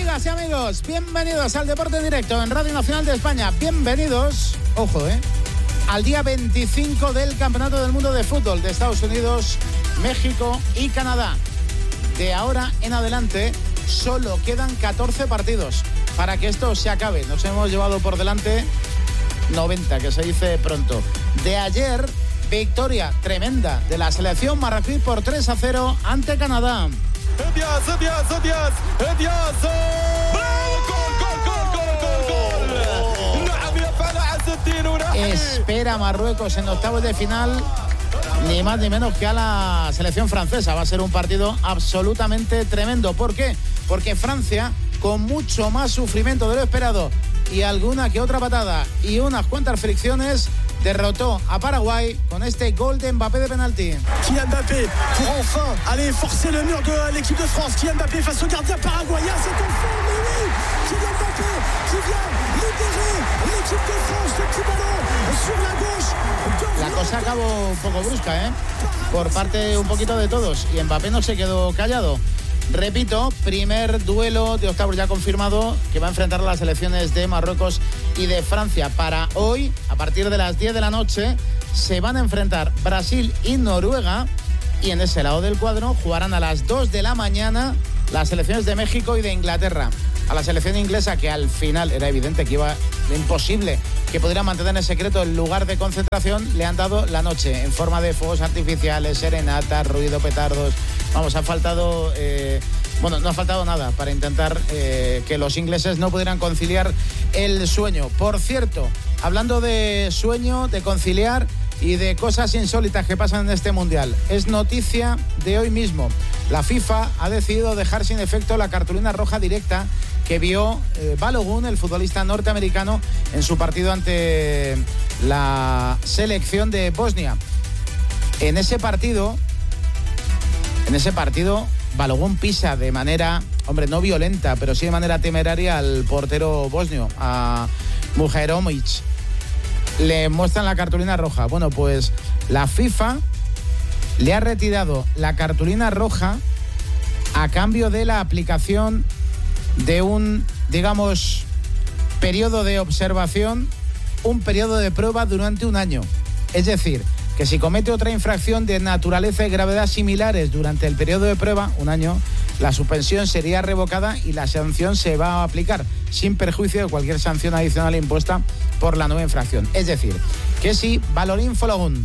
Amigas y amigos, bienvenidos al Deporte en Directo en Radio Nacional de España. Bienvenidos, ojo, al día 25 del Campeonato del Mundo de Fútbol de Estados Unidos, México y Canadá. De ahora en adelante solo quedan 14 partidos para que esto se acabe. Nos hemos llevado por delante 90, que se dice pronto. De ayer, victoria tremenda de la selección marroquí por 3-0 ante Canadá. Espera Marruecos en octavos de final, ni más ni menos que a la selección francesa. Va a ser un partido absolutamente tremendo. ¿Por qué? Porque Francia, con mucho más sufrimiento de lo esperado y alguna que otra patada y unas cuantas fricciones, derrotó a Paraguay con este gol de Mbappé de penalti. Kylian Mbappé pour enfin aller forcer le mur de l'équipe de France. Kylian Mbappé face au gardien paraguayen, c'est un fond, mais oui, Kylian Mbappé qui vient libérer l'équipe de France, le petit ballon sur la gauche. La cosa acabó un poco brusca, por parte un poquito de todos, y Mbappé no se quedó callado. Repito, primer duelo de octavos ya confirmado que va a enfrentar a las selecciones de Marruecos y de Francia. Para hoy, a partir de las 10 de la noche, se van a enfrentar Brasil y Noruega, y en ese lado del cuadro jugarán a las 2 de la mañana las selecciones de México y de Inglaterra. A la selección inglesa, que al final era evidente que iba imposible que pudiera mantener en secreto el lugar de concentración, le han dado la noche en forma de fuegos artificiales, serenatas, ruido, petardos. Vamos, ha faltado... no ha faltado nada para intentar que los ingleses no pudieran conciliar el sueño. Por cierto, hablando de sueño, de conciliar y de cosas insólitas que pasan en este Mundial, es noticia de hoy mismo. La FIFA ha decidido dejar sin efecto la cartulina roja directa que vio Balogun, el futbolista norteamericano, en su partido ante la selección de Bosnia. En ese partido, Balogun pisa de manera, no violenta, pero sí de manera temeraria al portero bosnio, a Mujairovic. Le muestran la cartulina roja. Bueno, pues la FIFA le ha retirado la cartulina roja a cambio de la aplicación de un, periodo de observación, un periodo de prueba durante un año. Es decir, que si comete otra infracción de naturaleza y gravedad similares durante el periodo de prueba, un año, la suspensión sería revocada y la sanción se va a aplicar sin perjuicio de cualquier sanción adicional impuesta por la nueva infracción. Es decir, que si Valorin Folagun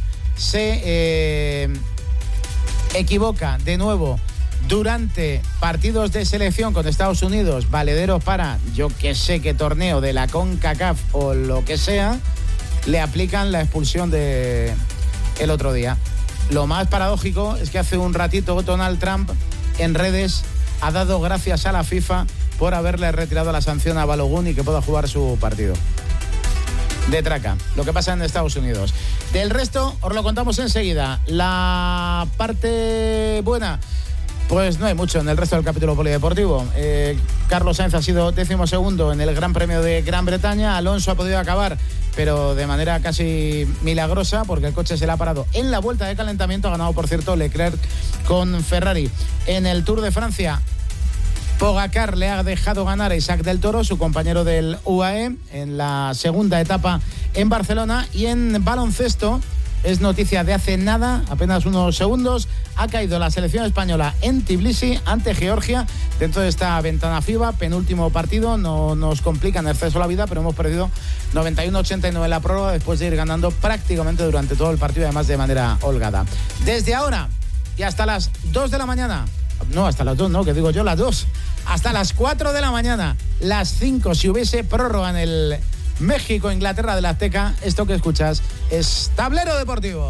se equivoca de nuevo durante partidos de selección con Estados Unidos, valederos para yo que sé qué torneo de la CONCACAF o lo que sea, le aplican la expulsión de el otro día. Lo más paradójico es que hace un ratito Donald Trump en redes ha dado gracias a la FIFA por haberle retirado la sanción a Balogun y que pueda jugar su partido. De traca, lo que pasa en Estados Unidos. Del resto, os lo contamos enseguida. La parte buena, pues no hay mucho en el resto del capítulo polideportivo. Carlos Sainz ha sido 12º en el Gran Premio de Gran Bretaña. Alonso ha podido acabar, pero de manera casi milagrosa, porque el coche se le ha parado en la vuelta de calentamiento. Ha ganado, por cierto, Leclerc con Ferrari. En el Tour de Francia, Pogacar le ha dejado ganar a Isaac del Toro, su compañero del UAE, en la segunda etapa en Barcelona. Y en baloncesto, es noticia de hace nada, apenas unos segundos, ha caído la selección española en Tbilisi ante Georgia dentro de esta ventana FIBA, penúltimo partido. No nos complica en exceso la vida, pero hemos perdido 91-89 en la prórroga después de ir ganando prácticamente durante todo el partido, además de manera holgada. Desde ahora y hasta las 2 de la mañana, no, hasta las 2 no, que digo yo, las 2, hasta las 4 de la mañana, las 5 si hubiese prórroga en el México-Inglaterra del Azteca, esto que escuchas es Tablero Deportivo.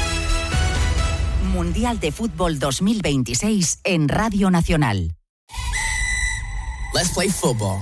Mundial de Fútbol 2026 en Radio Nacional. Let's play football.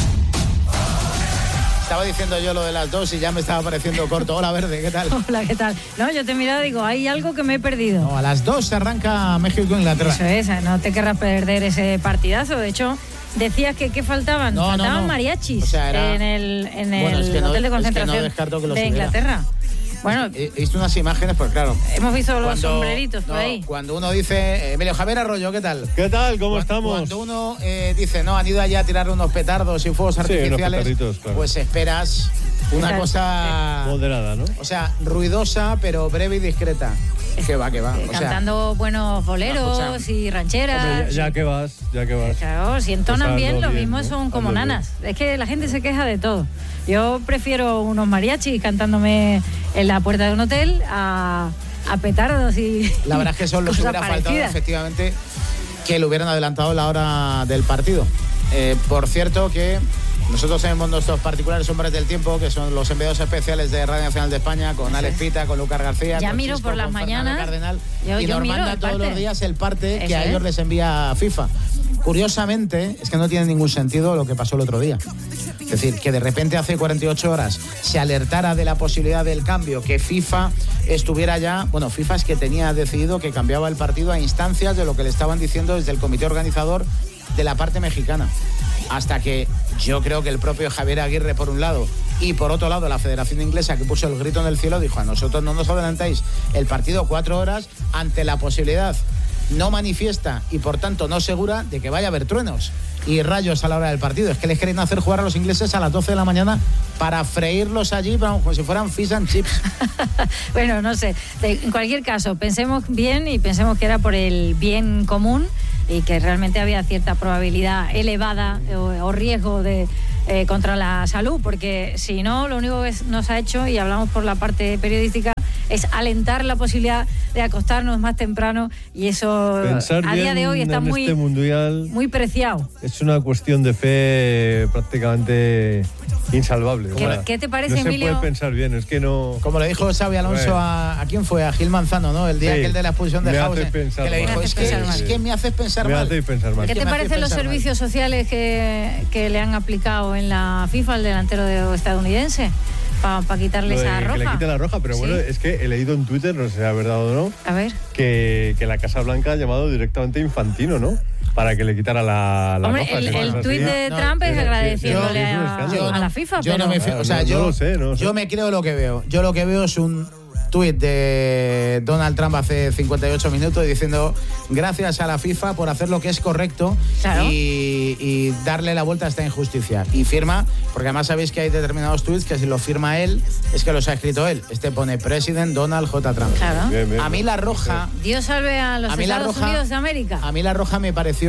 Estaba diciendo yo lo de las 2 y ya me estaba pareciendo corto. Hola, Verde, ¿qué tal? Hola, ¿qué tal? No, yo te he mirado y digo, hay algo que me he perdido. No, a las 2 se arranca México-Inglaterra. Eso es, no te querrás perder ese partidazo. De hecho, decías que faltaban. Faltaban mariachis, o sea, era... en el hotel de concentración de Inglaterra. Bueno, he visto unas imágenes, pues claro. Hemos visto los sombreritos por ahí. Cuando uno dice, Emilio Javier Arroyo, ¿qué tal? ¿Qué tal? ¿Cómo estamos? Cuando uno dice, no, han ido allá a tirar unos petardos y fuegos artificiales, claro. pues esperas una cosa moderada, ¿no? O sea, ruidosa, pero breve y discreta. Que va. Cantando buenos boleros y rancheras. Hombre, ya que vas. Claro, si entonan pues bien, lo bien, mismo ¿no? son como Hazlo nanas. Es que la gente se queja de todo. Yo prefiero unos mariachis cantándome en la puerta de un hotel a petardos y la verdad es que eso les hubiera faltado, efectivamente, que lo hubieran adelantado la hora del partido. Por cierto que nosotros tenemos nuestros particulares hombres del tiempo, que son los enviados especiales de Radio Nacional de España, con Alex Pita, con Lucas García. Ya con miro Chisco, por las con mañanas. Cardenal, Yo y nos miro manda el todos parte. los días el parte que Eso a ellos les envía FIFA. Curiosamente, es que no tiene ningún sentido lo que pasó el otro día. Es decir, que de repente hace 48 horas se alertara de la posibilidad del cambio, que FIFA estuviera ya... Bueno, FIFA es que tenía decidido que cambiaba el partido a instancias de lo que le estaban diciendo desde el comité organizador de la parte mexicana. Hasta que yo creo que el propio Javier Aguirre, por un lado, y por otro lado la Federación Inglesa, que puso el grito en el cielo, dijo: a nosotros no nos adelantáis el partido 4 horas ante la posibilidad no manifiesta y por tanto no segura de que vaya a haber truenos y rayos a la hora del partido. Es que les quieren hacer jugar a los ingleses a las 12 de la mañana para freírlos allí como si fueran fish and chips. Bueno, no sé. En cualquier caso, pensemos bien y pensemos que era por el bien común y que realmente había cierta probabilidad elevada o riesgo de contra la salud, porque si no, lo único que nos ha hecho, y hablamos por la parte periodística, es alentar la posibilidad de acostarnos más temprano, y eso pensar a día de hoy está muy, este mundial muy preciado. Es una cuestión de fe prácticamente insalvable. ¿Qué te parece, no Emilio? No se puede pensar bien, es que no... Como le dijo Xabi Alonso a quién fue, a Gil Manzano, ¿no? El día aquel de la expulsión de Hausen, que le dijo, es que me haces pensar mal. ¿Qué te parecen los servicios sociales que le han aplicado en la FIFA al delantero estadounidense? Para quitarle esa roja. Que le quite la roja, pero bueno, es que he leído en Twitter, no sé si es verdad o no, a ver, que la Casa Blanca ha llamado directamente a Infantino, ¿no? Para que le quitara la hombre, roja. el tuit de Trump es agradeciéndole a la FIFA. Yo no me fío, o sea, yo me creo lo que veo. Yo lo que veo es un tuit de Donald Trump hace 58 minutos diciendo gracias a la FIFA por hacer lo que es correcto, claro, y darle la vuelta a esta injusticia. Y firma, porque además sabéis que hay determinados tuits que si lo firma él, es que los ha escrito él. Este pone President Donald J. Trump. Claro. Bien. A mí la roja... Dios salve a los Estados Unidos de América. A mí la roja me parece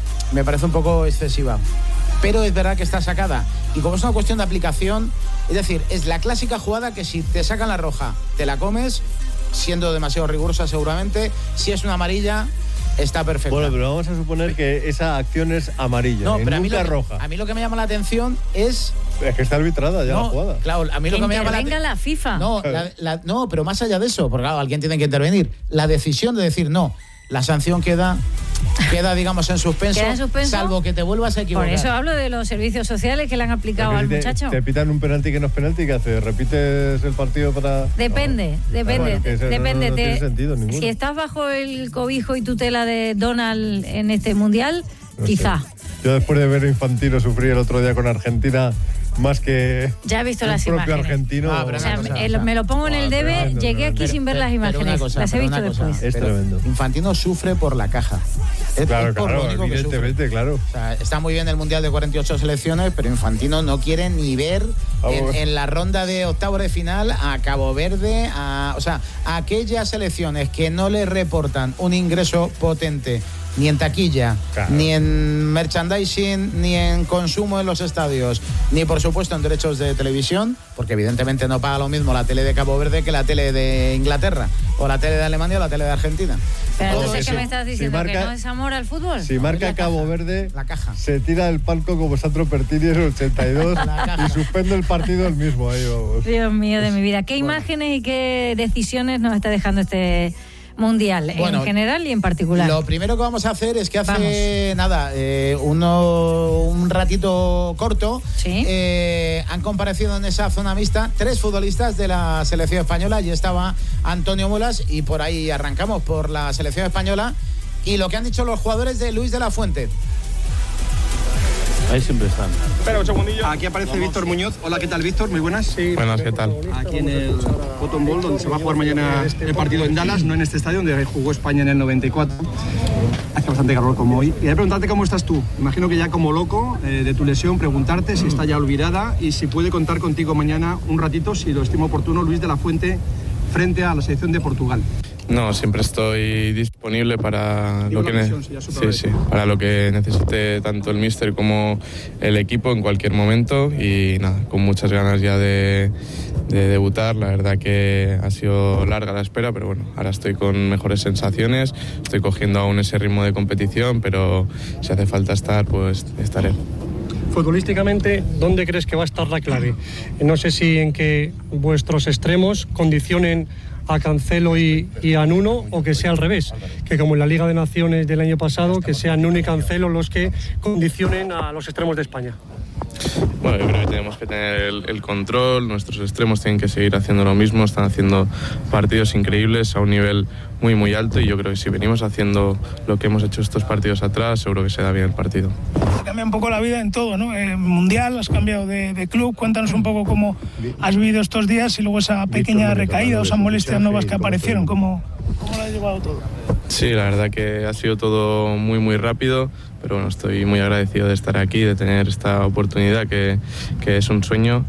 un poco excesiva. Pero es verdad que está sacada. Y como es una cuestión de aplicación, es decir, es la clásica jugada que si te sacan la roja, te la comes, siendo demasiado rigurosa seguramente. Si es una amarilla, está perfecta. Bueno, pero vamos a suponer que esa acción es amarilla, no, pero nunca roja. A mí lo que me llama la atención es que está arbitrada ya la jugada. Claro, a mí lo que me llama la FIFA. No, no, pero más allá de eso, porque claro, alguien tiene que intervenir. La decisión de decir no, la sanción queda, digamos, en suspenso, salvo que te vuelvas a equivocar. Por eso hablo de los servicios sociales que le han aplicado al muchacho. Te pitan un penalti que no es penalti, ¿qué haces? ¿Repites el partido para...? Depende. No tiene sentido ninguno. Si estás bajo el cobijo y tutela de Donald en este mundial, no quizá. Sé. Yo después de ver a Infantino sufrir el otro día con Argentina... Más que ya he visto las propio imágenes. Argentino. Me lo pongo en el debe, llegué aquí sin ver las imágenes. Las he visto después. Es tremendo. Infantino sufre por la caja. Claro, evidentemente, claro. O sea, está muy bien el Mundial de 48 selecciones, pero Infantino no quiere ni ver en la ronda de octavos de final a Cabo Verde, a aquellas selecciones que no le reportan un ingreso potente, ni en taquilla, ni en merchandising, ni en consumo en los estadios, ni por supuesto en derechos de televisión, porque evidentemente no paga lo mismo la tele de Cabo Verde que la tele de Inglaterra, o la tele de Alemania o la tele de Argentina. Pero entonces, ¿qué me estás diciendo? ¿Que no es amor al fútbol? Si marca Cabo Verde, la caja se tira del palco como Sandro Pertini en el 82 y suspende el partido el mismo. Ahí vamos. Dios mío de mi vida. ¿Qué imágenes y qué decisiones nos está dejando este mundial, en general y en particular? Lo primero que vamos a hacer es que hace un ratito corto, ¿sí? Han comparecido en esa zona mixta 3 futbolistas de la selección española. Y estaba Antonio Mulas, y por ahí arrancamos por la selección española y lo que han dicho los jugadores de Luis de la Fuente. ahí siempre están. Espera un segundillo. Aquí aparece Víctor Muñoz. Hola, ¿qué tal, Víctor? Muy buenas. Sí, buenas, ¿qué tal? Aquí en el Cotton Bowl, donde se va a jugar mañana el partido en Dallas, no en este estadio donde jugó España en el 94. Hace bastante calor como hoy. Y quería preguntarte cómo estás tú. Imagino que ya como loco de tu lesión, preguntarte si está ya olvidada y si puede contar contigo mañana un ratito, si lo estimo oportuno, Luis de la Fuente, frente a la selección de Portugal. No, siempre estoy disponible para lo que para lo que necesite tanto el míster como el equipo en cualquier momento, y nada, con muchas ganas ya de debutar. La verdad que ha sido larga la espera, pero bueno, ahora estoy con mejores sensaciones, estoy cogiendo aún ese ritmo de competición, pero si hace falta estar, pues estaré. Futbolísticamente, ¿dónde crees que va a estar la clave? No sé si en que vuestros extremos condicionen a Cancelo y a Nuno, o que sea al revés, que como en la Liga de Naciones del año pasado, que sean Nuno y Cancelo los que condicionen a los extremos de España. Bueno, yo creo que tenemos que tener el control, nuestros extremos tienen que seguir haciendo lo mismo, están haciendo partidos increíbles a un nivel muy muy alto, y yo creo que si venimos haciendo lo que hemos hecho estos partidos atrás, seguro que se da bien el partido. Cambia un poco la vida en todo, ¿no? Mundial, has cambiado de club, cuéntanos un poco cómo has vivido estos días y luego esa pequeña recaída o esas molestias nuevas que aparecieron, ¿cómo lo has llevado todo? Sí, la verdad que ha sido todo muy muy rápido, pero bueno, estoy muy agradecido de estar aquí, de tener esta oportunidad que es un sueño.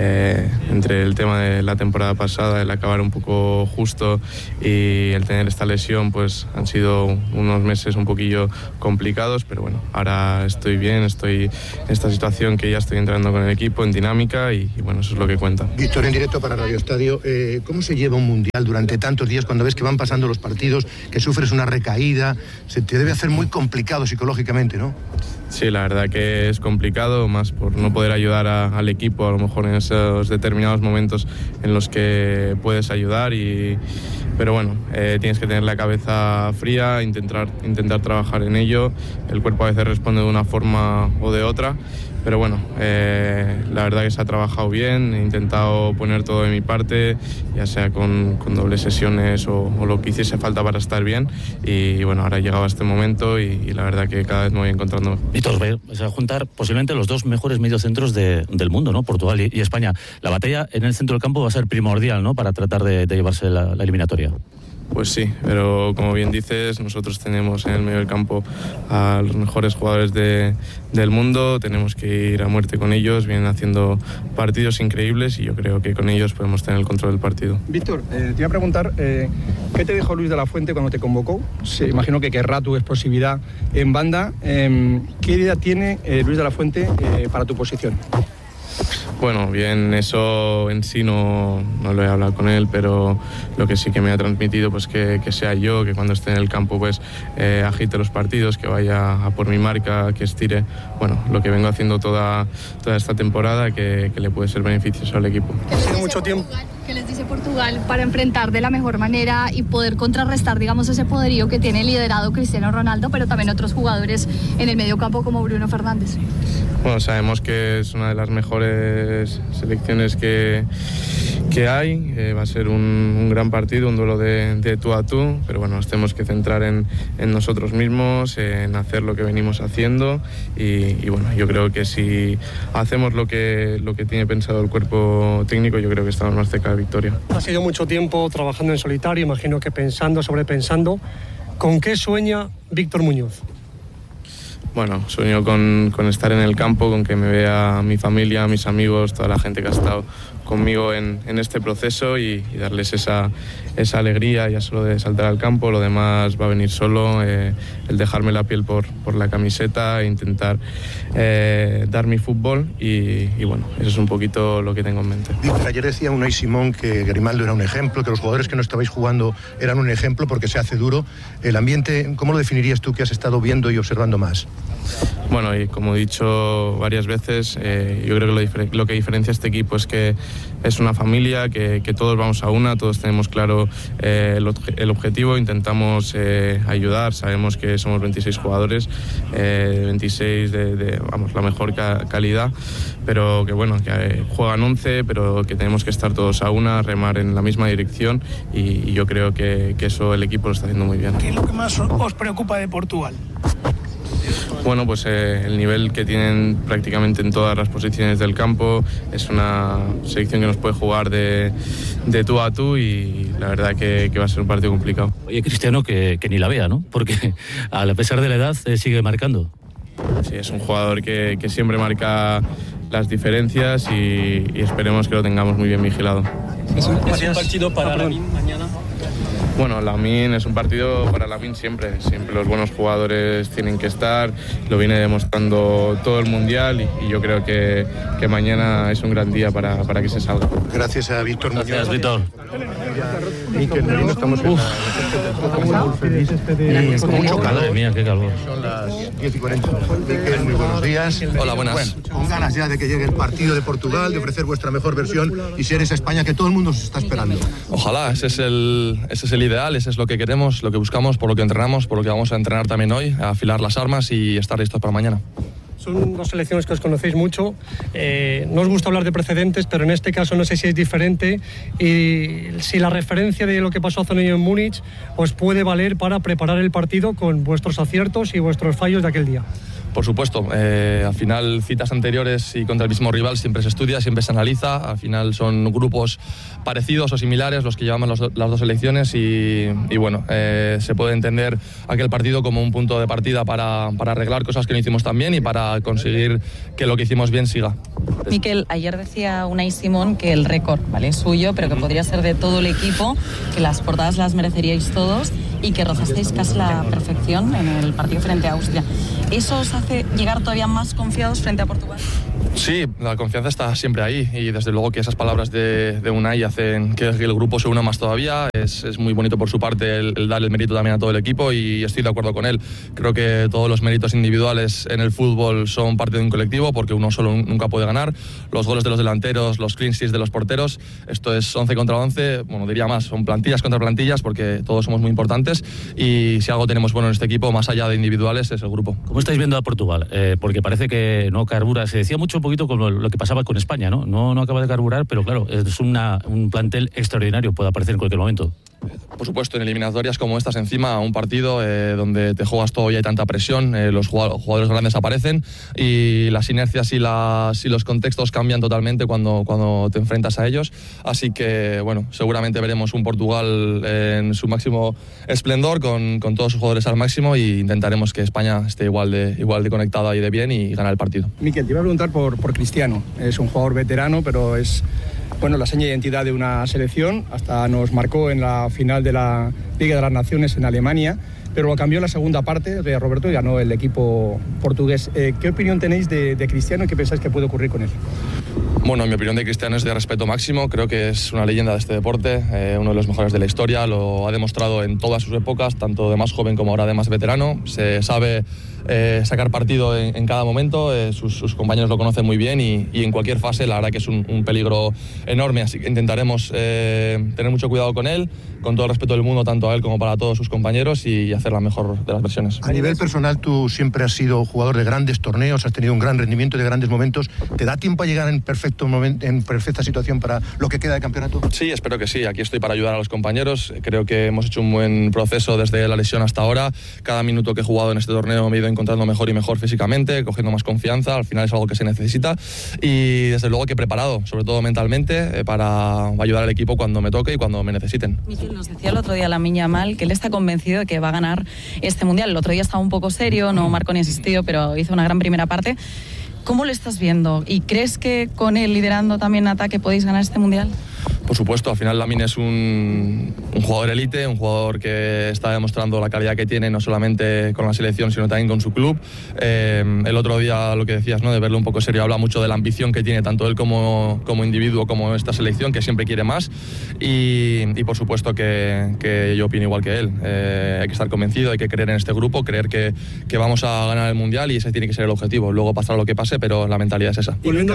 Entre el tema de la temporada pasada, el acabar un poco justo y el tener esta lesión, pues han sido unos meses un poquillo complicados, pero bueno, ahora estoy bien, estoy en esta situación que ya estoy entrando con el equipo en dinámica y bueno, eso es lo que cuenta. Víctor, en directo para Radio Estadio, ¿cómo se lleva un mundial durante tantos días cuando ves que van pasando los partidos, que sufres una recaída? Se te debe hacer muy complicado psicológicamente, ¿no? Sí, la verdad que es complicado, más por no poder ayudar al equipo, a lo mejor en esos determinados momentos en los que puedes ayudar, pero bueno, tienes que tener la cabeza fría, intentar trabajar en ello. El cuerpo a veces responde de una forma o de otra, pero bueno, la verdad que se ha trabajado bien, he intentado poner todo de mi parte, ya sea con dobles sesiones o lo que hiciese falta para estar bien, y bueno, ahora he llegado a este momento y la verdad que cada vez me voy encontrando. Víctor, se va a juntar posiblemente los dos mejores mediocentros del mundo, ¿no? Portugal y España. La batalla en el centro del campo va a ser primordial, ¿no? Para tratar de llevarse la eliminatoria. Pues sí, pero como bien dices, nosotros tenemos en el medio del campo a los mejores jugadores del mundo, tenemos que ir a muerte con ellos, vienen haciendo partidos increíbles y yo creo que con ellos podemos tener el control del partido. Víctor, te iba a preguntar, ¿qué te dijo Luis de la Fuente cuando te convocó? Imagino que querrá tu explosividad en banda. ¿Qué idea tiene Luis de la Fuente para tu posición? Bueno, bien, eso en sí no lo he hablado con él, pero lo que sí que me ha transmitido, pues que sea yo, que cuando esté en el campo pues agite los partidos, que vaya a por mi marca, que estire, bueno, lo que vengo haciendo toda esta temporada, que le puede ser beneficioso al equipo. Hace mucho tiempo. ¿Qué les dice Portugal para enfrentar de la mejor manera y poder contrarrestar, digamos, ese poderío que tiene liderado Cristiano Ronaldo, pero también otros jugadores en el medio campo como Bruno Fernández? Bueno, sabemos que es una de las mejores selecciones que hay, va a ser un gran partido, un duelo de tú a tú, pero bueno, nos tenemos que centrar en nosotros mismos, en hacer lo que venimos haciendo y bueno, yo creo que si hacemos lo que tiene pensado el cuerpo técnico, yo creo que estamos más cerca de victoria. Ha sido mucho tiempo trabajando en solitario, imagino que pensando, sobrepensando. ¿Con qué sueña Víctor Muñoz? Bueno, sueño con estar en el campo, con que me vea mi familia, mis amigos, toda la gente que ha estado conmigo en este proceso y darles esa alegría ya solo de saltar al campo. Lo demás va a venir solo, el dejarme la piel por la camiseta e intentar dar mi fútbol y bueno, eso es un poquito lo que tengo en mente. Víctor, ayer decía Unai Simón que Grimaldo era un ejemplo, que los jugadores que no estabais jugando eran un ejemplo porque se hace duro. El ambiente, ¿cómo lo definirías tú que has estado viendo y observando más? Bueno, y como he dicho varias veces, yo creo que lo que diferencia a este equipo es que es una familia, que todos vamos a una, todos tenemos claro el objetivo, intentamos ayudar, sabemos que somos 26 jugadores, 26 vamos, la mejor calidad, pero que bueno, que juegan 11, pero que tenemos que estar todos a una, remar en la misma dirección y yo creo que eso el equipo lo está haciendo muy bien. ¿Qué es lo que más os preocupa de Portugal? Bueno, pues el nivel que tienen prácticamente en todas las posiciones del campo, es una selección que nos puede jugar de tú a tú y la verdad que va a ser un partido complicado. Oye, Cristiano, que ni la vea, ¿no? Porque a pesar de la edad sigue marcando. Sí, es un jugador que siempre marca las diferencias y esperemos que lo tengamos muy bien vigilado. ¿Es un partido para Lamine mañana? Bueno, Lamine es un partido para Lamine siempre los buenos jugadores tienen que estar, lo viene demostrando todo el Mundial y yo creo que mañana es un gran día para que se salga. Gracias a Víctor Muñoz. Gracias, Víctor. Mikel Merino, estamos muy felices. Con mucho calor. Madre mía, qué calor. Son las 10:40. Mikel, muy buenos días. Hola, buenas. Bueno, con ganas ya de que llegue el partido de Portugal, de ofrecer vuestra mejor versión y ser esa España que todo el mundo os está esperando. Ojalá, ese es el ideal, ese es lo que queremos, lo que buscamos, por lo que entrenamos, por lo que vamos a entrenar también hoy, a afilar las armas y estar listos para mañana. Son dos selecciones que os conocéis mucho. No os gusta hablar de precedentes, pero en este caso no sé si es diferente y si la referencia de lo que pasó hace un año en Múnich os puede valer para preparar el partido con vuestros aciertos y vuestros fallos de aquel día. Por supuesto, al final citas anteriores y contra el mismo rival siempre se estudia, siempre se analiza, al final son grupos parecidos o similares los que llevamos las dos selecciones y bueno, se puede entender aquel partido como un punto de partida para arreglar cosas que no hicimos tan bien y para conseguir que lo que hicimos bien siga. Mikel, ayer decía Unai Simón que el récord, ¿vale?, es suyo, pero que podría ser de todo el equipo, que las portadas las mereceríais todos y que rozasteis casi la perfección en el partido frente a Austria. ¿Eso os hace llegar todavía más confiados frente a Portugal? Sí, la confianza está siempre ahí y desde luego que esas palabras de Unai hacen que el grupo se una más todavía. Es muy bonito por su parte el dar el mérito también a todo el equipo y estoy de acuerdo con él. Creo que todos los méritos individuales en el fútbol son parte de un colectivo porque uno solo nunca puede ganar. Los goles de los delanteros, los clean sheets de los porteros, esto es 11 contra 11, bueno, diría más, son plantillas contra plantillas porque todos somos muy importantes y si algo tenemos bueno en este equipo, más allá de individuales, es el grupo. ¿Cómo estáis viendo a Portugal? Porque parece que no carbura. Se decía mucho un poquito como lo que pasaba con España, ¿no? No acaba de carburar, pero claro, es un plantel extraordinario, puede aparecer en cualquier momento. Por supuesto, en eliminatorias como estas, encima un partido donde te juegas todo y hay tanta presión, los jugadores grandes aparecen y las inercias y los contextos cambian totalmente cuando te enfrentas a ellos. Así que, bueno, seguramente veremos un Portugal en su máximo esplendor con todos sus jugadores al máximo e intentaremos que España esté igual de conectada y de bien y ganar el partido. Mikel, te iba a preguntar por Cristiano. Es un jugador veterano, pero es la seña de identidad de una selección. Hasta nos marcó en la final de la Liga de las Naciones en Alemania, pero lo cambió en la segunda parte de Roberto y ganó el equipo portugués. ¿Qué opinión tenéis de Cristiano y qué pensáis que puede ocurrir con él? Bueno, mi opinión de Cristiano es de respeto máximo. Creo que es una leyenda de este deporte, uno de los mejores de la historia. Lo ha demostrado en todas sus épocas, tanto de más joven como ahora de más veterano. Se sabe sacar partido en cada momento. Sus compañeros lo conocen muy bien y en cualquier fase la verdad que es un peligro enorme. Así que intentaremos tener mucho cuidado con él, con todo el respeto del mundo, tanto a él como para todos sus compañeros y hacer la mejor de las versiones. A nivel personal, tú siempre has sido jugador de grandes torneos, has tenido un gran rendimiento de grandes momentos. ¿Te da tiempo a llegar en perfecta situación para lo que queda de campeonato? Sí, espero que sí. Aquí estoy para ayudar a los compañeros. Creo que hemos hecho un buen proceso desde la lesión hasta ahora. Cada minuto que he jugado en este torneo me he ido encontrando mejor y mejor físicamente, cogiendo más confianza. Al final es algo que se necesita y desde luego que he preparado, sobre todo mentalmente, para ayudar al equipo cuando me toque y cuando me necesiten. Mikel, nos decía el otro día Lamine Yamal que él está convencido de que va a ganar este Mundial. El otro día estaba un poco serio, no marcó ni asistido, pero hizo una gran primera parte. ¿Cómo lo estás viendo? ¿Y crees que con él liderando también ataque podéis ganar este Mundial? Por supuesto, al final Lamine es un jugador élite, un jugador que está demostrando la calidad que tiene, no solamente con la selección, sino también con su club. El otro día, lo que decías, ¿no?, de verlo un poco serio, habla mucho de la ambición que tiene tanto él como individuo, como esta selección, que siempre quiere más. Y por supuesto que yo opino igual que él. Hay que estar convencido, hay que creer en este grupo, creer que vamos a ganar el Mundial y ese tiene que ser el objetivo. Luego pasará lo que pase, pero la mentalidad es esa. Y no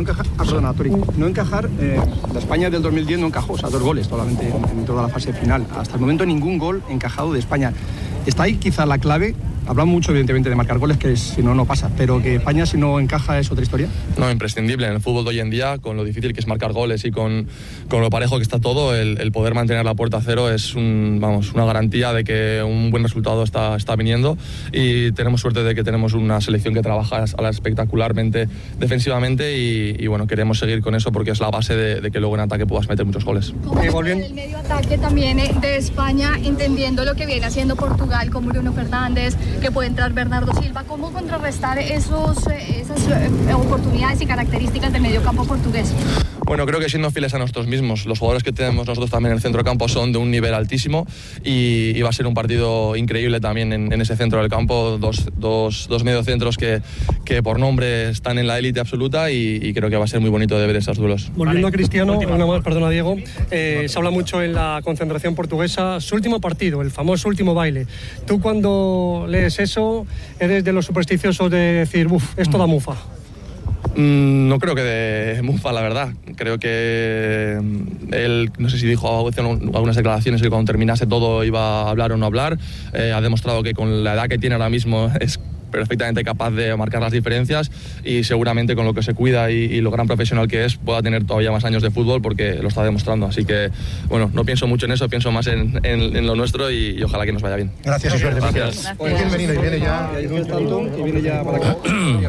encajar, la España del 2010 no encajó, o sea, 2 goles solamente en toda la fase final. Hasta el momento ningún gol encajado de España. ¿Está ahí quizá la clave Hablamos mucho, evidentemente, de marcar goles, que si no, no pasa, pero que España, si no encaja, es otra historia. No, imprescindible. En el fútbol de hoy en día, con lo difícil que es marcar goles y con lo parejo que está todo, el poder mantener la puerta a cero es una garantía de que un buen resultado está viniendo, y tenemos suerte de que tenemos una selección que trabaja espectacularmente defensivamente y bueno, queremos seguir con eso porque es la base de que luego en ataque puedas meter muchos goles. El medio ataque también de España, entendiendo lo que viene haciendo Portugal con Bruno Fernández, que puede entrar Bernardo Silva, ¿cómo contrarrestar esas oportunidades y características del medio campo portugués? Bueno, creo que siendo fieles a nosotros mismos, los jugadores que tenemos nosotros también en el centro campo son de un nivel altísimo y va a ser un partido increíble también en ese centro del campo, dos mediocentros que por nombre están en la élite absoluta y creo que va a ser muy bonito de ver esos duelos. Volviendo a Cristiano, una más, perdona Diego, se habla mucho en la concentración portuguesa, su último partido, el famoso último baile. ¿Tú cuando lees eso eres de los supersticiosos de decir, esto da mufa? No creo que de mufa, la verdad. Creo que él, no sé si dijo algunas declaraciones que cuando terminase todo iba a hablar o no hablar. Ha demostrado que con la edad que tiene ahora mismo es perfectamente capaz de marcar las diferencias y seguramente con lo que se cuida y lo gran profesional que es pueda tener todavía más años de fútbol porque lo está demostrando. Así que, bueno, no pienso mucho en eso, pienso más en lo nuestro y ojalá que nos vaya bien. Gracias y suerte. Gracias. Bienvenido y viene ya para acá.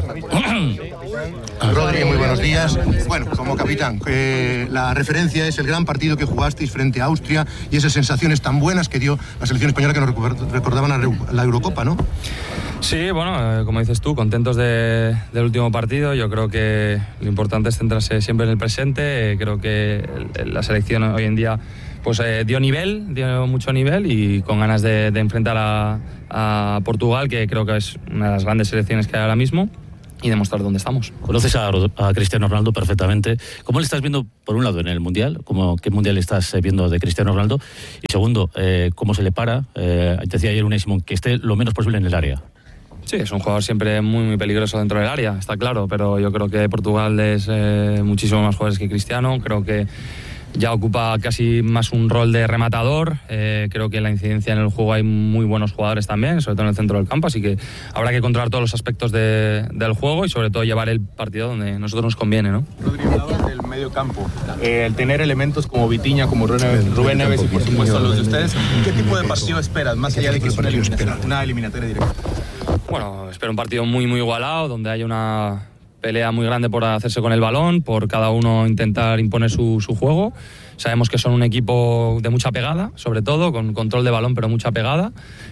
Rodri, muy buenos días. Bueno, como capitán, la referencia es el gran partido que jugasteis frente a Austria y esas sensaciones tan buenas que dio la selección española que nos recordaban a la Eurocopa, ¿no? Sí, bueno, como dices tú, contentos del último partido. Yo creo que lo importante es centrarse siempre en el presente. Creo que la selección hoy en día pues dio mucho nivel y con ganas de enfrentar a Portugal, que creo que es una de las grandes selecciones que hay ahora mismo, y demostrar dónde estamos. Conoces a Cristiano Ronaldo perfectamente. ¿Cómo le estás viendo, por un lado, en el Mundial? ¿Qué Mundial estás viendo de Cristiano Ronaldo? Y segundo, ¿cómo se le para? Decía ayer Unai Simón que esté lo menos posible en el área. Sí, es un jugador siempre muy, muy peligroso dentro del área, está claro, pero yo creo que Portugal es muchísimo más jugadores que Cristiano. Creo que ya ocupa casi más un rol de rematador. Creo que en la incidencia en el juego hay muy buenos jugadores también, sobre todo en el centro del campo, así que habrá que controlar todos los aspectos del juego y sobre todo llevar el partido donde a nosotros nos conviene, ¿no? Rodri, hablabas del medio campo, el tener elementos como Vitinha, como Rubén Neves y por supuesto los de ustedes, ¿qué tipo de partido esperas, más allá de que es una eliminatoria directa? Bueno, espero un partido muy, muy igualado, donde haya una pelea muy grande por hacerse con el balón, por cada uno intentar imponer su juego. Sabemos que son un equipo de mucha pegada, sobre todo, con control de balón, pero mucha pegada,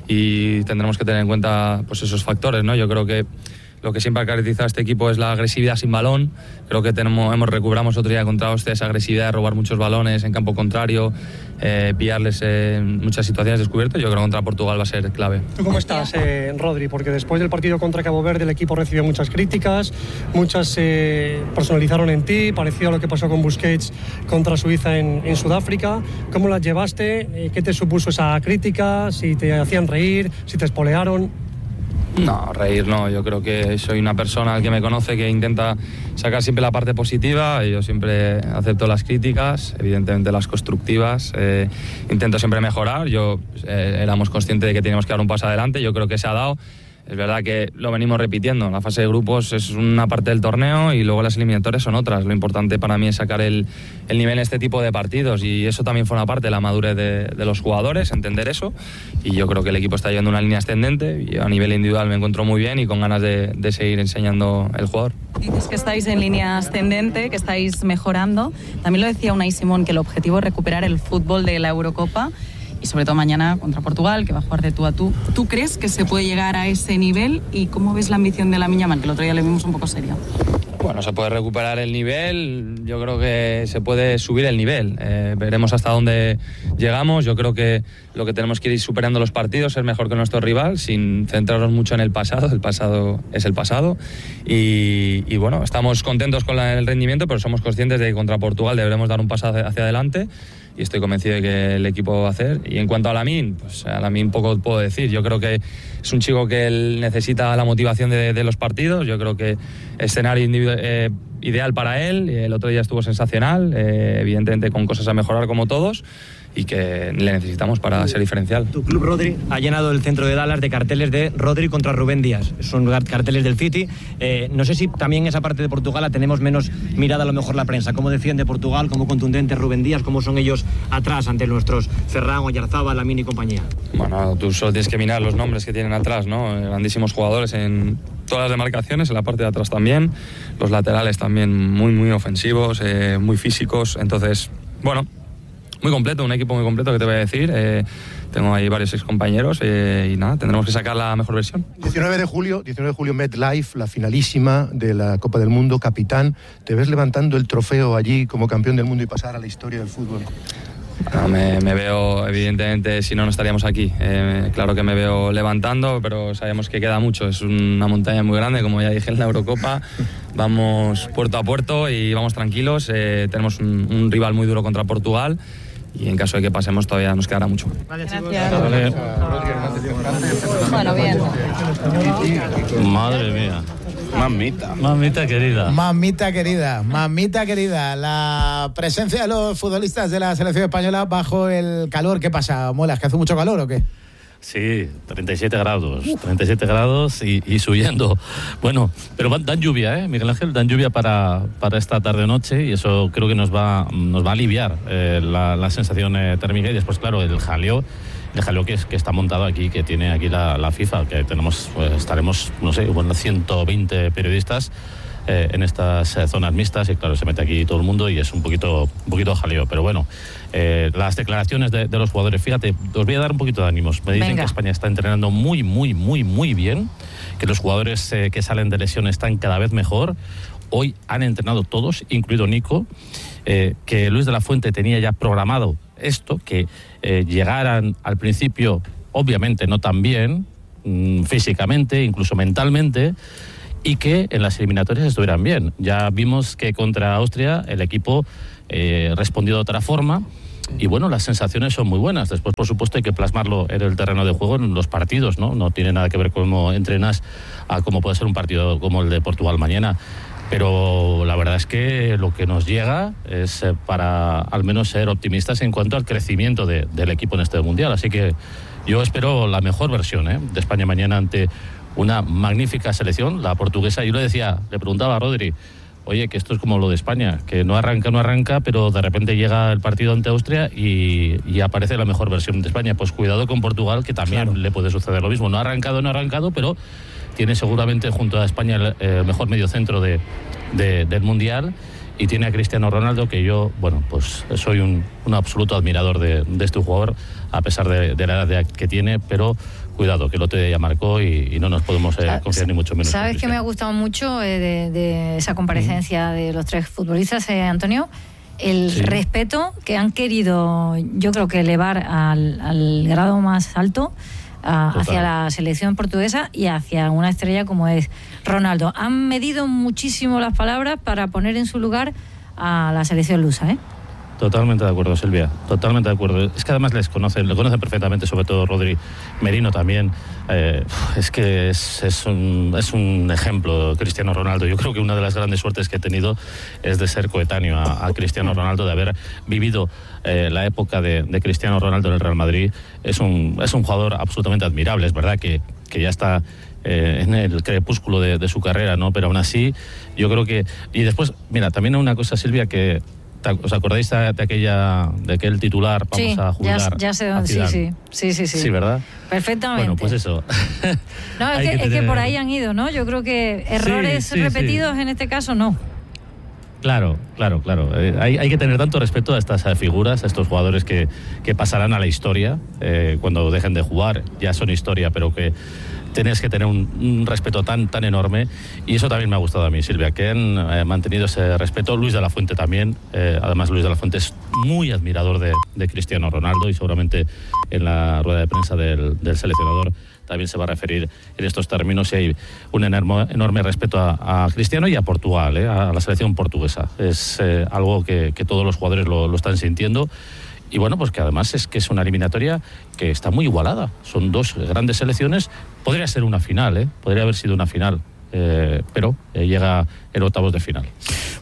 y tendremos que tener en cuenta pues esos factores, ¿no? Yo creo que lo que siempre ha caracterizado a este equipo es la agresividad sin balón. Creo que recuperamos otro día contra Austria esa agresividad de robar muchos balones en campo contrario, pillarles en muchas situaciones descubiertas. Yo creo que contra Portugal va a ser clave. ¿Tú cómo estás, Rodri? Porque después del partido contra Cabo Verde el equipo recibió muchas críticas, muchas personalizaron en ti, parecido a lo que pasó con Busquets contra Suiza en Sudáfrica. ¿Cómo las llevaste? ¿Qué te supuso esa crítica? ¿Si te hacían reír? ¿Si te espolearon? No, reír no. Yo creo que soy una persona que me conoce que intenta sacar siempre la parte positiva y yo siempre acepto las críticas, evidentemente las constructivas. Intento siempre mejorar. Éramos conscientes de que teníamos que dar un paso adelante. Yo creo que se ha dado. Es verdad que lo venimos repitiendo. La fase de grupos es una parte del torneo y luego las eliminatorias son otras. Lo importante para mí es sacar el nivel en este tipo de partidos y eso también fue una parte de la madurez de los jugadores, entender eso. Y yo creo que el equipo está llevando una línea ascendente y a nivel individual me encuentro muy bien y con ganas de seguir enseñando el jugador. Dices que estáis en línea ascendente, que estáis mejorando. También lo decía Unai Simón, que el objetivo es recuperar el fútbol de la Eurocopa. Y sobre todo mañana contra Portugal, que va a jugar de tú a tú. ¿Tú crees que se puede llegar a ese nivel? ¿Y cómo ves la ambición de Lamine Yamal, que el otro día le vimos un poco serio? Bueno, se puede recuperar el nivel, yo creo que se puede subir el nivel. Veremos hasta dónde llegamos. Yo creo que lo que tenemos que ir superando los partidos, ser mejor que nuestro rival, sin centrarnos mucho en el pasado. El pasado es el pasado. Y bueno, estamos contentos con el rendimiento, pero somos conscientes de que contra Portugal deberemos dar un paso hacia adelante. Y estoy convencido de que el equipo va a hacer. Y en cuanto a Lamine, pues a Lamine poco puedo decir. Yo creo que es un chico que él necesita la motivación de los partidos. Yo creo que escenario ideal para él. El otro día estuvo sensacional, evidentemente con cosas a mejorar como todos, y que le necesitamos para ser diferencial. Tu club, Rodri, ha llenado el centro de Dallas de carteles de Rodri contra Rubén Díaz. Son carteles del City. No sé si también esa parte de Portugal la tenemos menos mirada a lo mejor la prensa. ¿Cómo defiende Portugal? ¿Cómo contundente Rubén Díaz? ¿Cómo son ellos atrás ante nuestros Ferran, Oyarzábal, Lamine y compañía? Bueno, tú solo tienes que mirar los nombres que tienen atrás, ¿no? Grandísimos jugadores en todas las demarcaciones, en la parte de atrás también. Los laterales también muy ofensivos, muy físicos. Entonces, bueno, muy completo, un equipo muy completo, que te voy a decir. Tengo ahí varios excompañeros y nada, tendremos que sacar la mejor versión. 19 de julio, MetLife, la finalísima de la Copa del Mundo, capitán. ¿Te ves levantando el trofeo allí como campeón del mundo y pasar a la historia del fútbol? No, me veo, evidentemente, si no estaríamos aquí. Claro que me veo levantando, pero sabemos que queda mucho. Es una montaña muy grande, como ya dije en la Eurocopa. Vamos puerto a puerto y vamos tranquilos. Tenemos un rival muy duro contra Portugal. Y en caso de que pasemos todavía nos quedará mucho. Gracias. Bueno, bien. Madre mía. Mamita querida. La presencia de los futbolistas de la selección española bajo el calor. ¿Qué pasa, Muelas? ¿Que hace mucho calor o qué? Sí, 37 grados y subiendo. Bueno, pero dan lluvia, Miguel Ángel, dan lluvia para esta tarde-noche y eso creo que nos va a aliviar la sensación térmica y después, claro, el jaleo que está montado aquí, que tiene aquí la FIFA, que tenemos, pues, estaremos, no sé, 120 periodistas en estas zonas mixtas y claro, se mete aquí todo el mundo y es un poquito jaleo, pero bueno, las declaraciones de los jugadores, fíjate, os voy a dar un poquito de ánimos. Me dicen que España está entrenando muy bien, que los jugadores que salen de lesión están cada vez mejor. Hoy han entrenado todos, incluido Nico, que Luis de la Fuente tenía ya programado esto, que llegaran al principio, obviamente no tan bien, físicamente, incluso mentalmente, y que en las eliminatorias estuvieran bien. Ya vimos que contra Austria el equipo respondió de otra forma y bueno, las sensaciones son muy buenas. Después, por supuesto, hay que plasmarlo en el terreno de juego, en los partidos, ¿no? No tiene nada que ver cómo entrenas a cómo puede ser un partido como el de Portugal mañana. Pero la verdad es que lo que nos llega es para al menos ser optimistas en cuanto al crecimiento del equipo en este Mundial. Así que yo espero la mejor versión de España mañana ante una magnífica selección, la portuguesa. Yo le preguntaba a Rodri, oye, que esto es como lo de España, que no arranca, pero de repente llega el partido ante Austria y aparece la mejor versión de España. Pues cuidado con Portugal, que también le puede suceder lo mismo. No ha arrancado, pero tiene seguramente junto a España el mejor mediocentro del Mundial y tiene a Cristiano Ronaldo, que yo, bueno, pues soy un absoluto admirador de este jugador, a pesar de la edad que tiene, pero cuidado, que el otro día ya marcó y no nos podemos confiar ni mucho menos. ¿Sabes que me ha gustado mucho de esa comparecencia de los tres futbolistas, Antonio? El respeto que han querido, yo creo que elevar al grado más alto hacia la selección portuguesa y hacia una estrella como es Ronaldo. Han medido muchísimo las palabras para poner en su lugar a la selección lusa, Totalmente de acuerdo, Silvia, totalmente de acuerdo. Es que además lo conocen perfectamente, sobre todo Rodri, Merino también. Es que es un ejemplo, Cristiano Ronaldo. Yo creo que una de las grandes suertes que he tenido es de ser coetáneo a Cristiano Ronaldo, de haber vivido la época de Cristiano Ronaldo en el Real Madrid. Es un jugador absolutamente admirable. Es verdad que ya está en el crepúsculo de su carrera, ¿no? Pero aún así, yo creo que... Y después, mira, también una cosa, Silvia, que... ¿Os acordáis de aquel titular? Vamos a jugar. Ya sé dónde, sí. Sí, ¿verdad? Perfectamente. Bueno, pues eso. No, es que por ahí han ido, ¿no? Yo creo que errores repetidos en este caso no. Claro. Hay que tener tanto respeto a estas figuras, a estos jugadores que pasarán a la historia cuando dejen de jugar. Ya son historia, pero que tienes que tener un respeto tan enorme, y eso también me ha gustado a mí, Silvia, que han mantenido ese respeto. Luis de la Fuente también, además Luis de la Fuente es muy admirador de Cristiano Ronaldo y seguramente en la rueda de prensa del seleccionador también se va a referir en estos términos, y hay un enorme respeto a Cristiano y a Portugal, a la selección portuguesa. Es algo que todos los jugadores lo están sintiendo. Y bueno, pues que además es una eliminatoria que está muy igualada. Son dos grandes selecciones. Podría ser una final, podría haber sido una final, pero llega en octavos de final.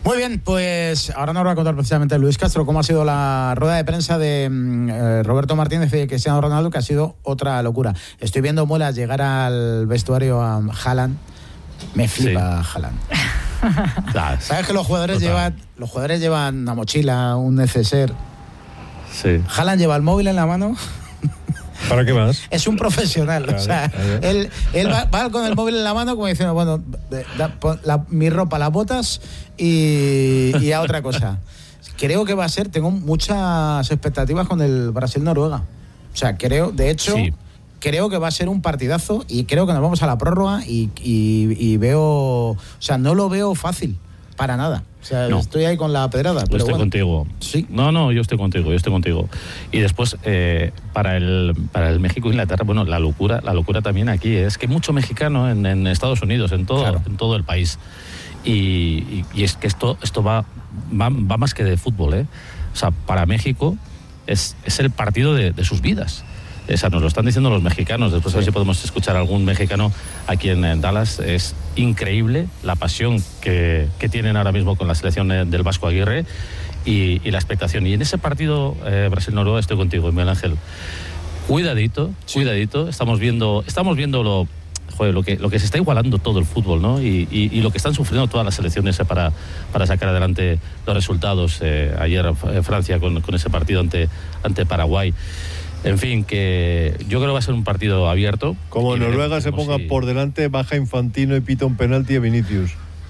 Muy bien, pues ahora nos va a contar precisamente Luis Castro cómo ha sido la rueda de prensa de Roberto Martínez y Cristiano Ronaldo, que ha sido otra locura. Estoy viendo muelas llegar al vestuario a Haaland. Me flipa Haaland. ¿Sabes que los jugadores llevan una mochila, un neceser? Sí. Haaland lleva el móvil en la mano. ¿Para qué más? Es un profesional, claro, o sea, él va con el móvil en la mano como diciendo, bueno, mi ropa, las botas y a otra cosa. Creo que va a ser, tengo muchas expectativas con el Brasil-Noruega. O sea, creo que va a ser un partidazo y creo que nos vamos a la prórroga y veo, o sea, no lo veo fácil, para nada. O sea, estoy ahí con la pedrada. Yo estoy contigo. Sí. No, yo estoy contigo. Y después, para el México-Inglaterra, bueno, la locura también aquí es que hay mucho mexicano en Estados Unidos, en todo el país. Y es que esto va más que de fútbol, ¿eh? O sea, para México es el partido de sus vidas. O sea, nos lo están diciendo los mexicanos. Después a ver si podemos escuchar a algún mexicano aquí en Dallas. Es increíble la pasión que tienen ahora mismo con la selección del Vasco Aguirre y la expectación. Y en ese partido Brasil-Noruega estoy contigo, Miguel Ángel. Cuidadito. Estamos viendo lo que se está igualando todo el fútbol, ¿no? Y lo que están sufriendo todas las selecciones para sacar adelante los resultados. Ayer Francia con ese partido ante Paraguay. En fin, que yo creo que va a ser un partido abierto. Como Noruega se ponga por delante, baja Infantino y pita un penalti a Vinicius.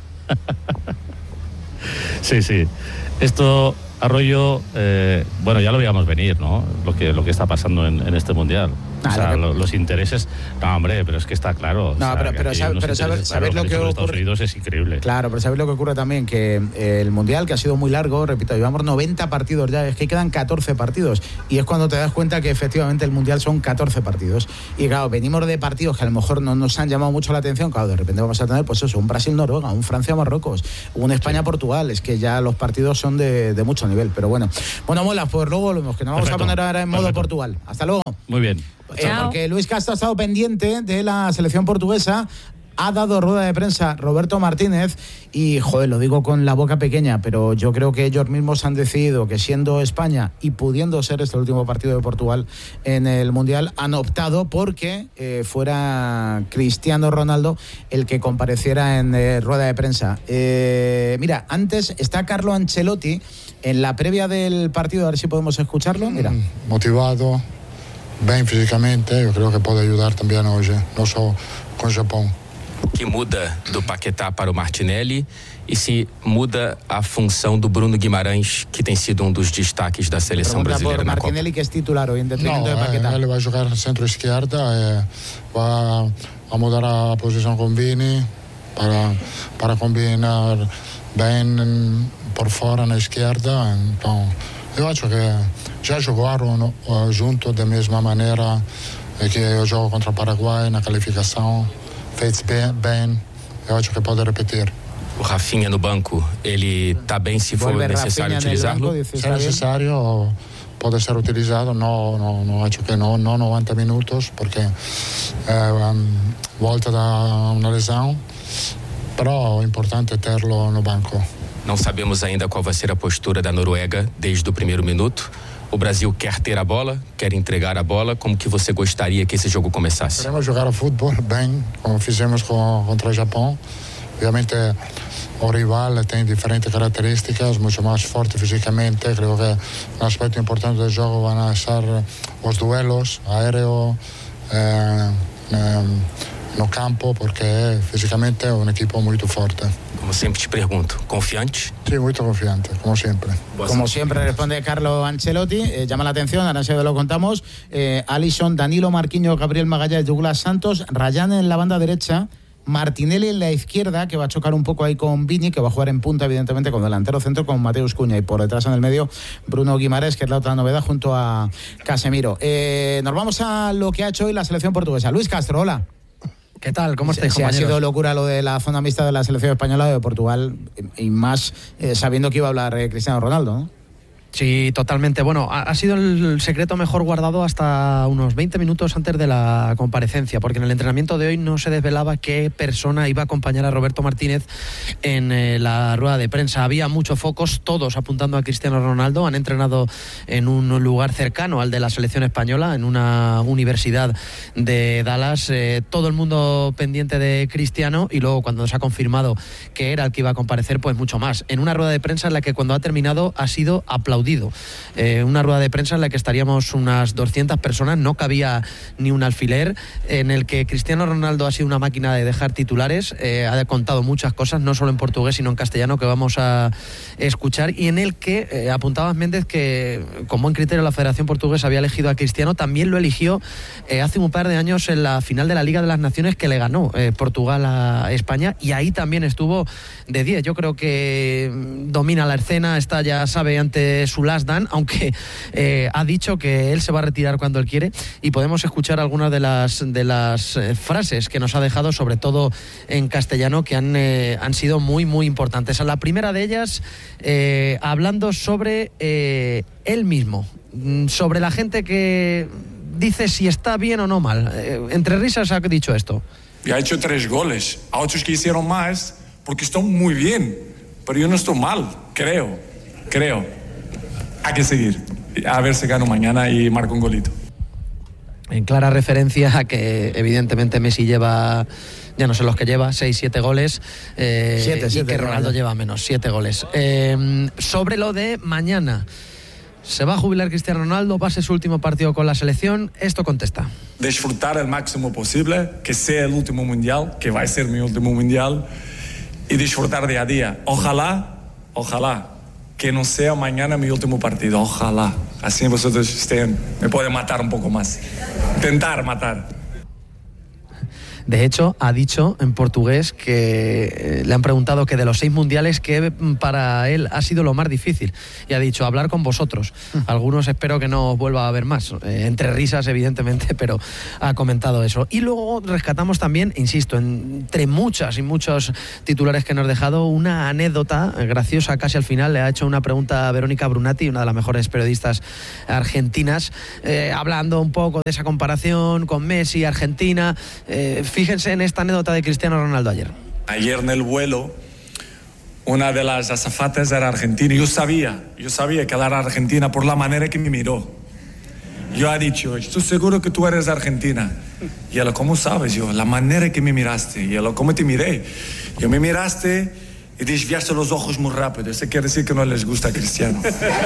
Sí. Esto, Arroyo, bueno, ya lo veíamos venir, ¿no? Lo que está pasando en este Mundial. O sea, los intereses... No, hombre, pero es que está claro. No, pero ¿sabes lo que ocurre? Estados Unidos es increíble. Claro, pero ¿sabes lo que ocurre también? Que el Mundial, que ha sido muy largo, repito, llevamos 90 partidos ya, es que quedan 14 partidos. Y es cuando te das cuenta que efectivamente el Mundial son 14 partidos. Y claro, venimos de partidos que a lo mejor no nos han llamado mucho la atención. Claro, de repente vamos a tener, pues eso, un Brasil-Noruega, un Francia-Marruecos, un España-Portugal. Es que ya los partidos son de mucho nivel. Pero bueno, Molas, pues luego volvemos, que nos vamos a poner ahora en modo Portugal. Hasta luego. Muy bien. Porque Luis Castro ha estado pendiente de la selección portuguesa, ha dado rueda de prensa Roberto Martínez y, lo digo con la boca pequeña, pero yo creo que ellos mismos han decidido que, siendo España y pudiendo ser este el último partido de Portugal en el Mundial, han optado porque fuera Cristiano Ronaldo el que compareciera en rueda de prensa. Mira, antes está Carlo Ancelotti en la previa del partido, a ver si podemos escucharlo. Mira. Motivado, bem fisicamente, eu creio que pode ajudar também hoje, não só com o Japão. O que muda do Paquetá para o Martinelli e se muda a função do Bruno Guimarães, que tem sido dos destaques da seleção brasileira na Copa? Martinelli, que é titular hoje, em detrimento de Paquetá. Ele vai jogar na centro-esquerda, vai mudar a posição com Vini para combinar bem por fora na esquerda. Então, eu acho que já jogaram junto da mesma maneira que eu jogo contra o Paraguai na qualificação, fez bem, eu acho que pode repetir. O Rafinha no banco, ele está bem se for necessário utilizá-lo? Se é necessário, pode ser utilizado, não acho que não 90 minutos, porque volta da uma lesão, però o importante é tê-lo no banco. Não sabemos ainda qual vai ser a postura da Noruega desde o primeiro minuto. O Brasil quer ter a bola, quer entregar a bola. Como que você gostaria que esse jogo começasse? Queremos jogar o futebol bem, como fizemos contra o Japão. Obviamente o rival tem diferentes características, muito mais forte fisicamente. Creo que um aspecto importante do jogo vão ser os duelos aéreo no campo, porque fisicamente é um equipo muito forte. Como sempre te pergunto, confiante? Sí, muy confiante, como siempre. Como siempre responde Carlo Ancelotti. Llama la atención, ahora se lo contamos. Alisson, Danilo, Marquinhos, Gabriel Magalhães, Douglas Santos, Ryan en la banda derecha, Martinelli en la izquierda, que va a chocar un poco ahí con Vini, que va a jugar en punta, evidentemente, con delantero centro, con Mateus Cunha, y por detrás en el medio Bruno Guimarães, que es la otra novedad, junto a Casemiro. Nos vamos a lo que ha hecho hoy la selección portuguesa. Luis Castro, hola. ¿Qué tal? ¿Cómo estáis, compañeros? Ha sido locura lo de la zona mixta de la selección española de Portugal, y más sabiendo que iba a hablar Cristiano Ronaldo, ¿no? Sí, totalmente. Bueno, ha sido el secreto mejor guardado hasta unos 20 minutos antes de la comparecencia, porque en el entrenamiento de hoy no se desvelaba qué persona iba a acompañar a Roberto Martínez en la rueda de prensa. Había muchos focos, todos apuntando a Cristiano Ronaldo. Han entrenado en un lugar cercano al de la selección española, en una universidad de Dallas. Todo el mundo pendiente de Cristiano, y luego cuando se ha confirmado que era el que iba a comparecer, pues mucho más. En una rueda de prensa en la que cuando ha terminado ha sido aplaudido. Una rueda de prensa en la que estaríamos unas 200 personas, no cabía ni un alfiler, en el que Cristiano Ronaldo ha sido una máquina de dejar titulares, ha contado muchas cosas, no solo en portugués sino en castellano, que vamos a escuchar, y en el que apuntaba Méndez que con buen criterio la Federación Portuguesa había elegido a Cristiano. También lo eligió hace un par de años en la final de la Liga de las Naciones, que le ganó Portugal a España, y ahí también estuvo de 10. Yo creo que domina la escena, está, ya sabe, ante su last dance, aunque ha dicho que él se va a retirar cuando él quiere, y podemos escuchar algunas de las frases que nos ha dejado, sobre todo en castellano, que han sido muy, muy importantes. La primera de ellas, hablando sobre él mismo, sobre la gente que dice si está bien o no mal. Entre risas ha dicho esto. Ya he hecho 3 goles, a otros que hicieron más, porque están muy bien, pero yo no estoy mal, creo. Hay que seguir, a ver si gano mañana y marco un golito. En clara referencia a que evidentemente Messi lleva, ya no sé los que lleva, 6-7 goles, y que Ronaldo lleva menos, 7 goles. Sobre lo de mañana, ¿se va a jubilar Cristiano Ronaldo? ¿Va a ser su último partido con la selección? Esto contesta. Disfrutar el máximo posible, que sea el último mundial, que va a ser mi último mundial, y disfrutar día a día. Ojalá que no sea mañana mi último partido, ojalá. Así vosotros me pueden matar un poco más. Intentar matar. De hecho, ha dicho en portugués que le han preguntado que de los 6 mundiales, que para él ha sido lo más difícil. Y ha dicho, hablar con vosotros. Algunos espero que no vuelva a haber más. Entre risas, evidentemente, pero ha comentado eso. Y luego rescatamos también, insisto, entre muchas y muchos titulares que nos ha dejado, una anécdota graciosa casi al final. Le ha hecho una pregunta a Verónica Brunati, una de las mejores periodistas argentinas, hablando un poco de esa comparación con Messi, Argentina. Fíjense en esta anécdota de Cristiano Ronaldo ayer. Ayer en el vuelo, una de las azafatas era argentina. Yo sabía que era argentina por la manera que me miró. Yo he dicho, estoy seguro que tú eres argentina. Y ella, ¿cómo sabes? Yo, la manera que me miraste. Y ella, ¿cómo te miré? Yo, me miraste y desviaste los ojos muy rápido. Eso quiere decir que no les gusta a Cristiano.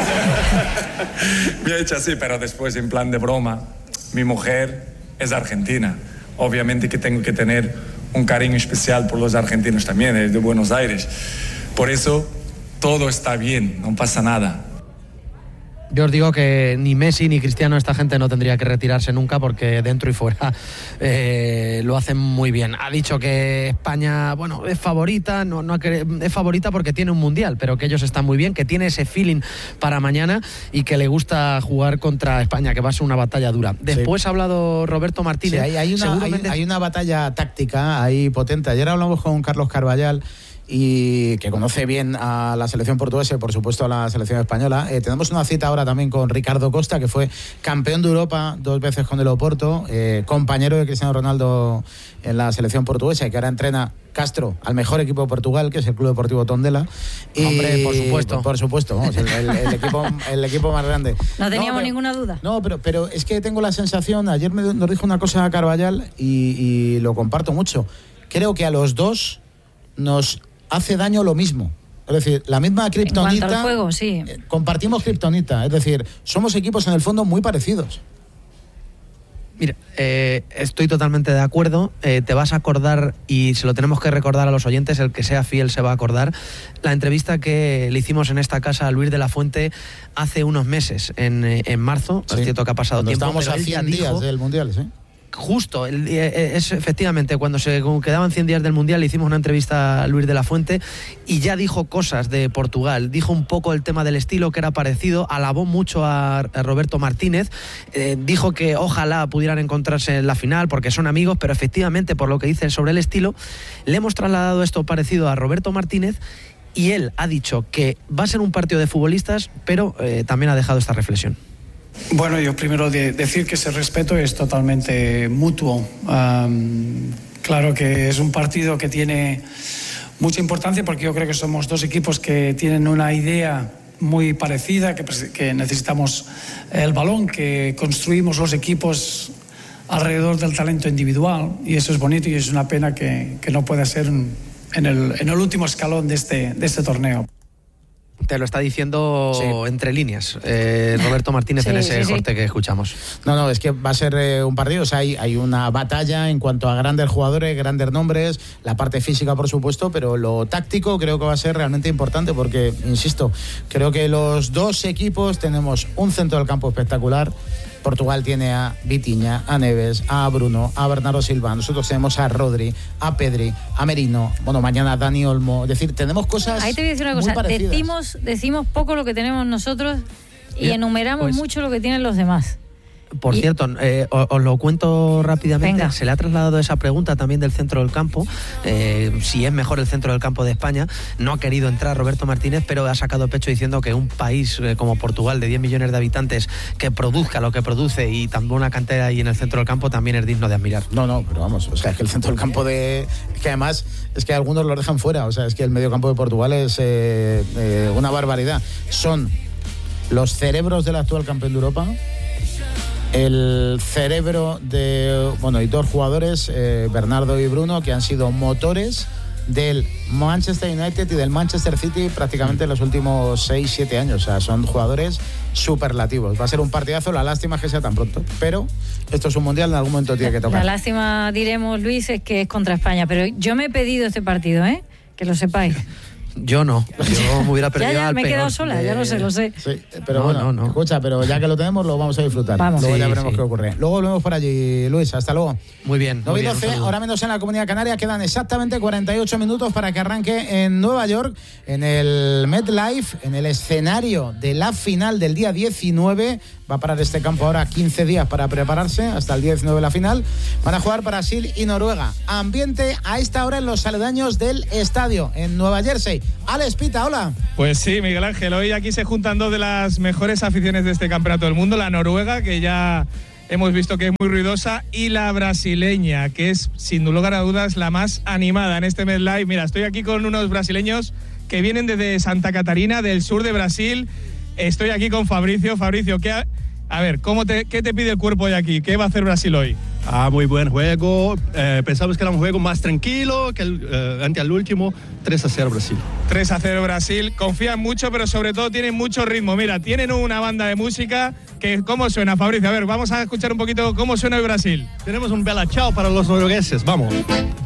Me ha hecho así, pero después, en plan de broma, mi mujer es argentina. Obviamente que tengo que tener un cariño especial por los argentinos también, es de Buenos Aires. Por eso, todo está bien, no pasa nada. Yo os digo que ni Messi ni Cristiano, esta gente no tendría que retirarse nunca, porque dentro y fuera lo hacen muy bien. Ha dicho que España, bueno, es favorita, es favorita porque tiene un mundial, pero que ellos están muy bien, que tiene ese feeling para mañana y que le gusta jugar contra España, que va a ser una batalla dura. Después ha hablado Roberto Martínez. Sí, hay una batalla táctica ahí potente. Ayer hablamos con Carlos Carballal, y que conoce bien a la selección portuguesa y por supuesto a la selección española. Tenemos una cita ahora también con Ricardo Costa, que fue campeón de Europa 2 veces con el Oporto, compañero de Cristiano Ronaldo en la selección portuguesa, y que ahora entrena Castro al mejor equipo de Portugal, que es el Club Deportivo Tondela. Hombre, por supuesto, vamos, el equipo más grande. No teníamos ninguna duda. No, pero es que tengo la sensación, ayer nos dijo una cosa Carballal y lo comparto mucho. Creo que a los dos nos hace daño lo mismo. Es decir, la misma kriptonita. En cuanto al juego, sí. Compartimos kriptonita. Es decir, somos equipos en el fondo muy parecidos. Mira, estoy totalmente de acuerdo. Te vas a acordar, y se lo tenemos que recordar a los oyentes, el que sea fiel se va a acordar, la entrevista que le hicimos en esta casa a Luis de la Fuente hace unos meses, en marzo. Sí. Es cierto que ha pasado tiempo. Estábamos a 100 días del Mundial, ¿sí? Justo, es efectivamente cuando se quedaban 100 días del Mundial, le hicimos una entrevista a Luis de la Fuente y ya dijo cosas de Portugal, dijo un poco el tema del estilo, que era parecido, alabó mucho a Roberto Martínez, dijo que ojalá pudieran encontrarse en la final porque son amigos, pero efectivamente por lo que dicen sobre el estilo, le hemos trasladado esto parecido a Roberto Martínez, y él ha dicho que va a ser un partido de futbolistas, pero también ha dejado esta reflexión. Bueno, yo primero decir que ese respeto es totalmente mutuo. Claro que es un partido que tiene mucha importancia porque yo creo que somos dos equipos que tienen una idea muy parecida, que necesitamos el balón, que construimos los equipos alrededor del talento individual, y eso es bonito y es una pena que no pueda ser en el último escalón de este torneo. Te lo está diciendo entre líneas Roberto Martínez en ese corte que escuchamos. No, es que va a ser un partido, o sea, hay una batalla en cuanto a grandes jugadores, grandes nombres, la parte física por supuesto, pero lo táctico creo que va a ser realmente importante porque, insisto, creo que los dos equipos tenemos un centro del campo espectacular. Portugal tiene a Vitinha, a Neves, a Bruno, a Bernardo Silva. Nosotros tenemos a Rodri, a Pedri, a Merino. Bueno, mañana a Dani Olmo. Es decir, tenemos cosas. Ahí te voy a decir una cosa. Decimos poco lo que tenemos nosotros y enumeramos mucho lo que tienen los demás. Por cierto, os lo cuento rápidamente. Venga. Se le ha trasladado esa pregunta también del centro del campo, si es mejor el centro del campo de España. No ha querido entrar Roberto Martínez, pero ha sacado pecho diciendo que un país como Portugal, de 10 millones de habitantes, que produzca lo que produce y tan buena cantera ahí en el centro del campo, también es digno de admirar. No, pero vamos, o sea, es que el centro del campo es que además es que algunos lo dejan fuera. O sea, es que el medio campo de Portugal es una barbaridad. Son los cerebros del actual campeón de Europa, el cerebro de, y dos jugadores, Bernardo y Bruno, que han sido motores del Manchester United y del Manchester City prácticamente en los últimos 6-7 años. O sea, son jugadores superlativos. Va a ser un partidazo, la lástima es que sea tan pronto, pero esto es un mundial, en algún momento tiene que tocar. La lástima, diremos, Luis, es que es contra España, pero yo me he pedido este partido, que lo sepáis. Yo no, yo me hubiera perdido ya al me he peor quedado sola, ya lo sé. Sí, pero no. Escucha, pero ya que lo tenemos lo vamos a disfrutar. Luego ya veremos qué ocurre. Luego volvemos por allí, Luis, hasta luego. Muy bien. 9:12, ahora menos en la Comunidad Canaria, quedan exactamente 48 minutos para que arranque en Nueva York, en el MetLife, en el escenario de la final del día 19. Va a parar este campo ahora 15 días para prepararse hasta el 19 de la final. Van a jugar Brasil y Noruega. Ambiente a esta hora en los aledaños del estadio, en Nueva Jersey. Alex Pita, hola. Pues sí, Miguel Ángel, hoy aquí se juntan dos de las mejores aficiones de este campeonato del mundo, la noruega, que ya hemos visto que es muy ruidosa, y la brasileña, que es sin lugar a dudas la más animada en este MetLife. Mira, estoy aquí con unos brasileños que vienen desde Santa Catarina, del sur de Brasil. Estoy aquí con Fabricio. Fabricio, a ver, ¿qué te pide el cuerpo hoy aquí? ¿Qué va a hacer Brasil hoy? Muy buen juego. Pensamos que era un juego más tranquilo que ante el último. 3-0 Brasil. 3-0 Brasil. Confían mucho, pero sobre todo tienen mucho ritmo. Mira, tienen una banda de música que, ¿cómo suena, Fabricio? A ver, vamos a escuchar un poquito cómo suena hoy Brasil. Tenemos un bella chao para los noruegueses. Vamos.